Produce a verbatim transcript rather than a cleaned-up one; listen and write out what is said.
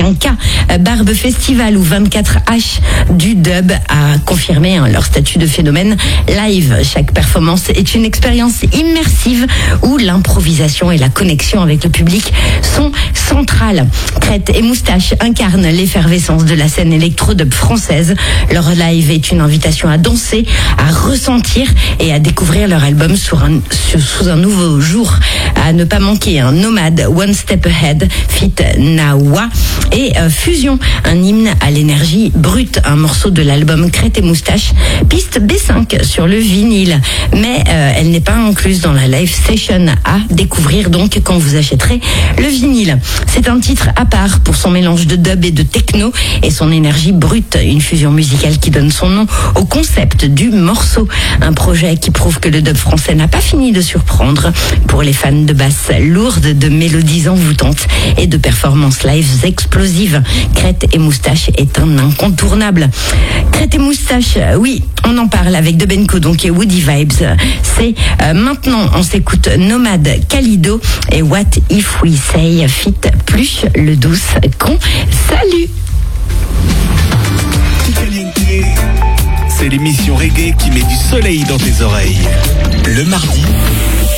Quinca, Barbe Festival ou vingt-quatre H du dub a confirmé hein, leur statut de phénomène live. Chaque performance est une expérience immersive où l'improvisation et la connexion avec le public sont centrales. Crête et Moustache incarnent l'effervescence de la scène électro-dub française. Leur live est une invitation à danser, à ressentir et à découvrir leur album sous un, sous un nouveau jour. À ne pas manquer un Nomade, One Step Ahead, Fit Nawa et euh, Fusion, un hymne à l'énergie brute, un morceau de l'album Crête et Moustache, piste B cinq sur le vinyle. Mais euh, elle n'est pas incluse dans la live session à découvrir donc quand vous achèterez le vinyle. C'est un titre à part pour son mélange de dub et de techno et son énergie brute, une fusion musicale qui donne son nom au concept du morceau. Un projet qui prouve que le dub français n'a pas fini de surprendre pour les fans de basses lourdes, de mélodies envoûtantes et de performances live explosives. Crête et Moustache est un incontournable. Crête et Moustache, oui, on en parle avec De Benco donc et Woody Vibes. C'est euh, maintenant, on s'écoute Nomade, Calido et What If We Say fit Pluche le douce con. Salut. C'est l'émission reggae qui met du soleil dans tes oreilles. Le mardi,